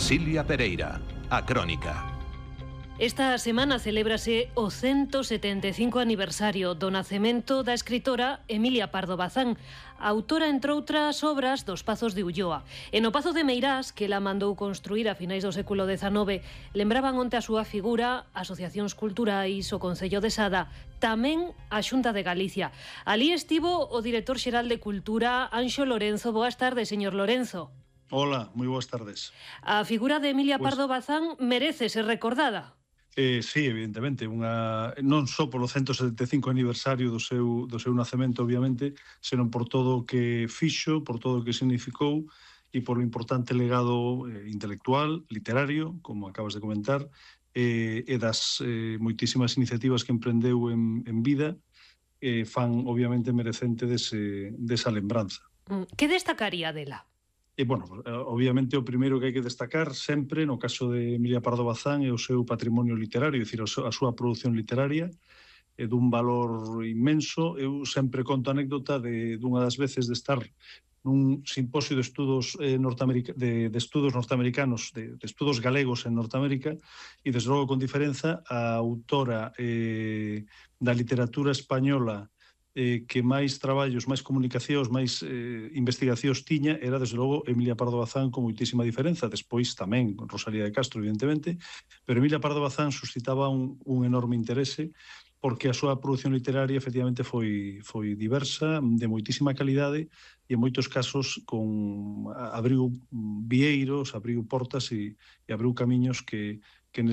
Silvia Pereira, a Crónica. Esta semana celébrase o 175 aniversario do nacemento da escritora Emilia Pardo Bazán, autora, entre outras obras, dos Pazos de Ulloa. E no Pazo de Meirás, que ela mandou construir a finais do século XIX, lembraban onte a súa figura asociacións culturais, o Concello de Sada, tamén a Xunta de Galicia. Alí estivo o director xeral de Cultura, Anxo Lorenzo. Boas tardes, señor Lorenzo. Hola, moi boas tardes. A figura de Emilia Pardo Bazán merece ser recordada. Sí, evidentemente, non só polo 175 aniversario do seu nacemento, obviamente, senón por todo o que fixo, por todo o que significou e por o importante legado intelectual, literario, como acabas de comentar, e das moitísimas iniciativas que emprendeu en vida, fan, obviamente, merecente desa lembranza. Que destacaría dela? E, bueno, obviamente o primeiro que hai que destacar sempre, no caso de Emilia Pardo Bazán, é o seu patrimonio literario, é dicir, a súa produción literaria, é dun valor inmenso. Eu sempre conto a anécdota dunha das veces de estar nun simposio de estudos norteamericanos, de estudos galegos en Norteamérica, e, desde logo, con diferenza, a autora da literatura española que máis traballos, máis comunicacións, máis investigacións tiña era, desde logo, Emilia Pardo Bazán, con moitísima diferenza. Despois tamén Rosalía de Castro, evidentemente, pero Emilia Pardo Bazán suscitaba un enorme interese porque a súa produción literaria efectivamente foi diversa, de moitísima calidade e en moitos casos abriu vieiros, abriu portas e abriu camiños que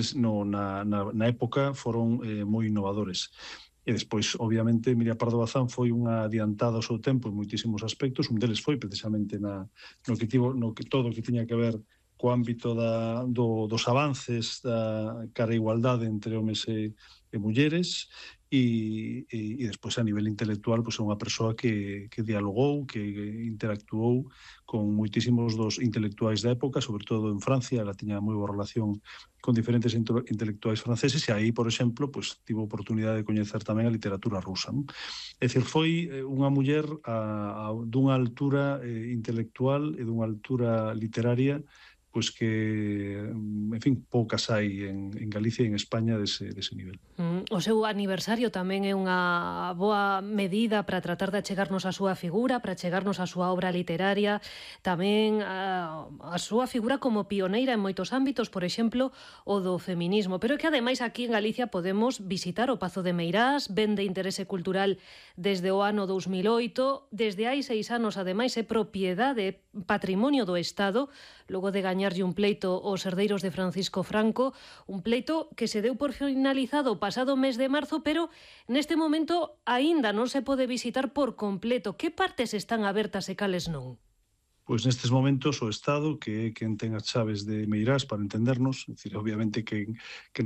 na época foron moi innovadores. E despois, obviamente, Emilia Pardo Bazán foi unha adiantada ao seu tempo en moitísimos aspectos. Un deles foi precisamente no que todo o que tiña que ver co ámbito dos avances da cara a igualdade entre homes e mulleres, e despois a nivel intelectual é unha persoa que dialogou, que interactuou con moitísimos dos intelectuais da época, sobre todo en Francia. Ela tiña moi boa relación con diferentes intelectuais franceses, e aí, por exemplo, tivo oportunidade de coñecer tamén a literatura rusa. É dicir, foi unha muller dunha altura intelectual e dunha altura literaria que, en fin, poucas hai en Galicia e en España dese nivel. O seu aniversario tamén é unha boa medida para tratar de achegarnos a súa figura, para achegarnos a súa obra literaria, tamén a súa figura como pioneira en moitos ámbitos, por exemplo, o do feminismo. Pero é que, ademais, aquí en Galicia podemos visitar o Pazo de Meirás, ben de interese cultural desde o ano 2008, desde hai 6 anos, ademais, é propiedade, patrimonio do Estado, logo de gañarlle un pleito aos herdeiros de Francisco Franco, un pleito que se deu por finalizado o pasado mes de marzo, pero neste momento aínda non se pode visitar por completo. Que partes están abertas e cales non? Pois nestes momentos o Estado, que é quen ten as chaves de Meirás, para entendernos, é dicir, obviamente que